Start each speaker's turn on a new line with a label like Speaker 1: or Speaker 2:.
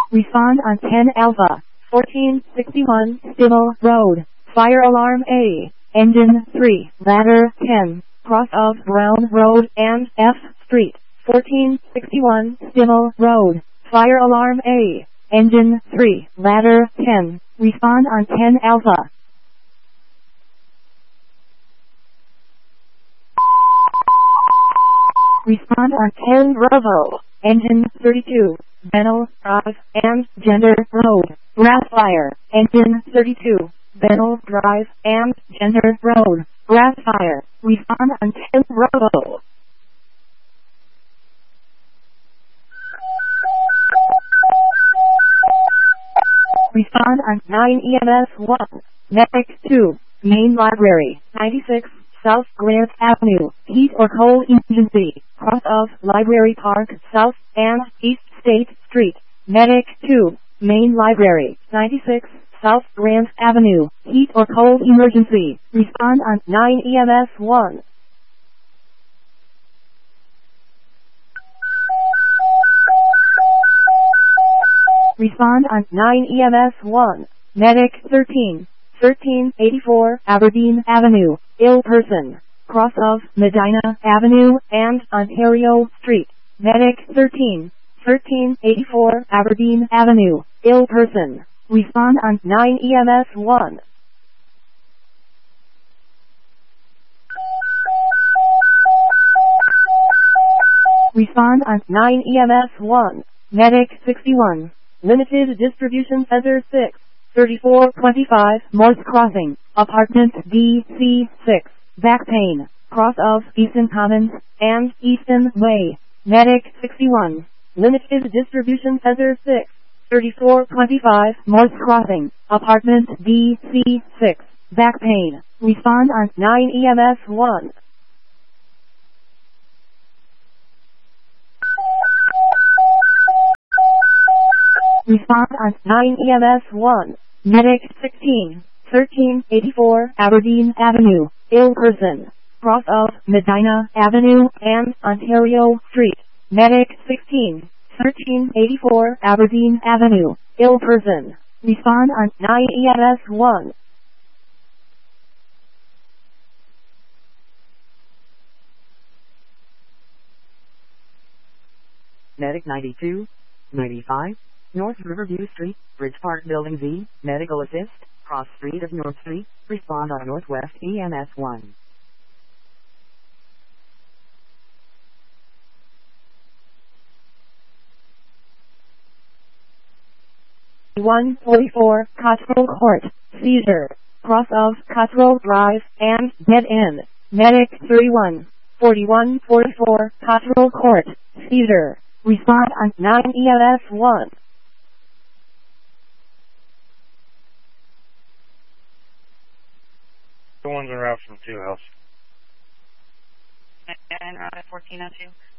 Speaker 1: Respond on 10 Alpha. 1461 Stimmel Road. Fire alarm A. Engine 3. Ladder 10. Cross of Brown Road and F Street. 1461 Stimmel Road. Fire alarm A. Engine 3. Ladder 10. Respond on 10 Alpha. Respond on 10 Bravo. Engine 32. Bennell Drive and Gender Road. Brass fire. Engine 32. Bennell Drive and Gender Road. Brass fire. Respond on 10 Bravo. Respond on 9 EMS 1. Medic 2. Main Library. 96 South Grant Avenue. Heat or cold emergency. Cross of Library Park South and East State Street. Medic 2. Main Library. 96 South Grant Avenue. Heat or cold emergency. Respond on 9 EMS 1. Respond on 9 EMS 1. Medic 13. 1384 Aberdeen Avenue. Ill person. Cross of Medina Avenue and Ontario Street. Medic 13. 1384 Aberdeen Avenue. Ill person. Respond on 9 EMS 1. Respond on 9 EMS 1. Medic 61. Limited Distribution Center 6. 3425 Morse Crossing. Apartment DC6. Back pain. Cross of Easton Commons and Easton Way. Medic 61. Limited Distribution Center 6. 3425 Morse Crossing. Apartment DC6. Back pain. Respond on 9 EMS 1. Respond on 9 EMS 1. Medic 16. 1384 Aberdeen Avenue. Ill person. Cross of Medina Avenue and Ontario Street. Medic 16. 1384 Aberdeen Avenue. Ill person. Respond on 9 EMS 1.
Speaker 2: Medic 92. 95. North Riverview Street, Bridge Park Building Z, Medical Assist, Cross Street of North Street, respond on Northwest EMS 1.
Speaker 1: 144 Cottrell Court. Seizure. Cross of Cottrell Drive and Dead End. Medic 31. 4144 Cottrell Court. Seizure. Respond on 9 EMS 1.
Speaker 3: The ones en route from 2 House.
Speaker 4: And route at 1402.